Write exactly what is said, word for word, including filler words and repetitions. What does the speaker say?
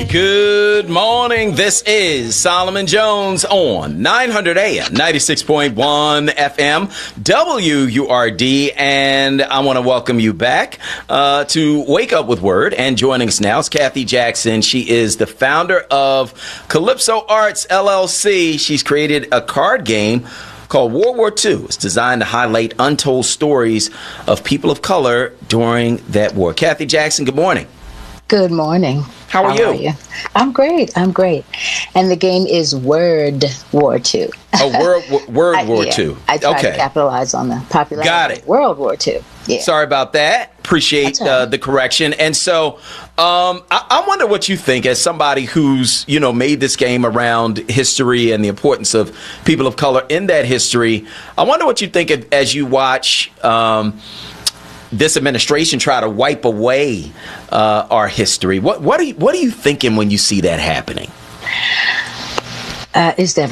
Good morning. This is Solomon Jones on nine hundred A M, ninety-six point one F M, W U R D, and I want to welcome you back uh, to Wake Up with Word. And joining us now is Kathy Jackson. She is the founder of Calypso Arts, L L C. She's created a card game called World War Two. It's designed to highlight untold stories of people of color during that war. Kathy Jackson, good morning. Good morning. How are, How you? are you? I'm great. I'm great. And the game is Word War Two. Oh, Word Word I, War yeah, Two. I try okay. to capitalize on the popularity. Got it. Of World War Two. Yeah. Sorry about that. Appreciate right. uh, the correction. And so, um, I, I wonder what you think as somebody who's you know made this game around history and the importance of people of color in that history. I wonder what you think of, as you watch. Um, this administration try to wipe away uh, our history. What what are you, what are you thinking when you see that happening? Uh, it's devastating.